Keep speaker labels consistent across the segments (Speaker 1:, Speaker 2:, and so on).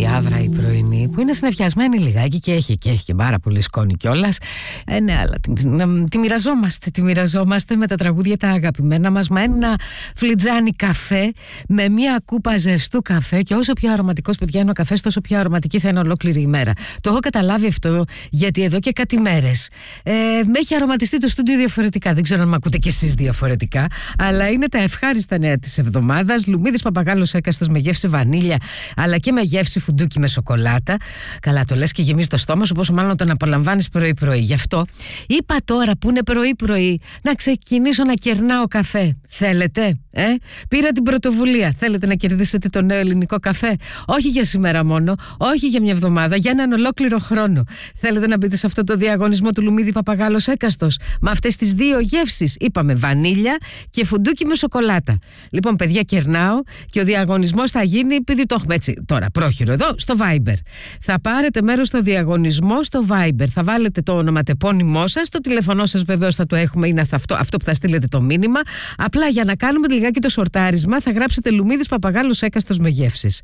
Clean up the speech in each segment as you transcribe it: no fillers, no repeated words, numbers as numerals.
Speaker 1: άβρα η πρωινή, που είναι συννεφιασμένη λιγάκι και έχει και πάρα πολύ σκόνη κιόλας. Ναι, αλλά τη μοιραζόμαστε με τα τραγούδια τα αγαπημένα μας, με ένα φλιτζάνι καφέ, με μια κούπα ζεστού καφέ. Και όσο πιο αρωματικός, παιδιά, είναι ο καφές, τόσο πιο αρωματική θα είναι ολόκληρη ημέρα. Το έχω καταλάβει αυτό, γιατί εδώ και κάτι μέρες με έχει αρωματιστεί το στούντιο διαφορετικά. Δεν ξέρω αν με ακούτε κι εσείς διαφορετικά, αλλά είναι τα ευχάριστα νέα της εβδομάδας. Λουμίδης παπαγάλος έκαστος με γεύση βανίλια, αλλά και με γεύση φουντούκι με σοκολάτα. Καλά, το λες και γεμίζει το στόμα σου, πόσο μάλλον τον απολαμβάνεις πρωί-πρωί. Γι' αυτό είπα τώρα που είναι πρωί-πρωί να ξεκινήσω να κερνάω καφέ. Θέλετε? Πήρα την πρωτοβουλία. Θέλετε να κερδίσετε το νέο ελληνικό καφέ? Όχι για σήμερα μόνο, όχι για μια εβδομάδα, για έναν ολόκληρο χρόνο. Θέλετε να μπείτε σε αυτό το διαγωνισμό του Λουμίδη Παπαγάλος έκαστος με αυτές τις δύο γεύσεις? Είπαμε βανίλια και φουντούκι με σοκολάτα. Λοιπόν, παιδιά, κερνάω και ο διαγωνισμός θα γίνει, επειδή το έχουμε έτσι τώρα πρόχειρο εδώ, στο Viber. Θα πάρετε μέρος στο διαγωνισμό στο Viber. Θα βάλετε το ονοματεπώνυμό σας, το τηλεφωνό σας βεβαίως θα το έχουμε, είναι αυτό που θα στείλετε το μήνυμα. Απλά για να κάνουμε λιγάκι το σορτάρισμα, θα γράψετε Λουμίδης Παπαγάλος έκαστος με γεύσεις.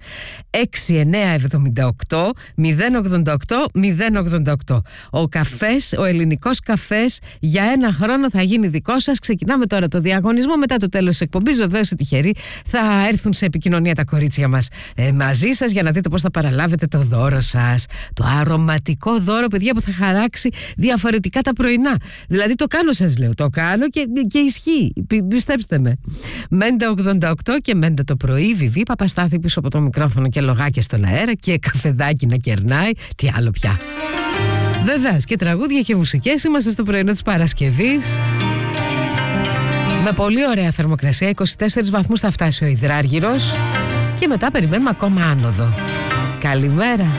Speaker 1: 6978 088 088. Ο καφές, ο ελληνικός καφές για ένα χρόνο θα γίνει δικό σας. Ξεκινάμε τώρα το διαγωνισμό. Μετά το τέλος της εκπομπής, βεβαίως οι τυχεροί θα έρθουν σε επικοινωνία τα κορίτσια μας μαζί σας για να δείτε πώς θα παραλάβετε το δώρο σας. Το αρωματικό δώρο, παιδιά, που θα χαράξει διαφορετικά τα πρωινά. Δηλαδή το κάνω, σας λέω. Το κάνω και ισχύει. Πιστέψτε με. Μέντε 88 και μέντε το πρωί. Βιβί Παπαστάθη πίσω από το μικρόφωνο και λογάκια στον αέρα και καφεδάκι να κερνάει. Τι άλλο πια. Βεβαίως και τραγούδια και μουσικές. Είμαστε στο πρωινό της Παρασκευής. Με πολύ ωραία θερμοκρασία. 24 βαθμούς θα φτάσει ο υδράργυρος. Και μετά περιμένουμε ακόμα άνοδο. Καλημέρα.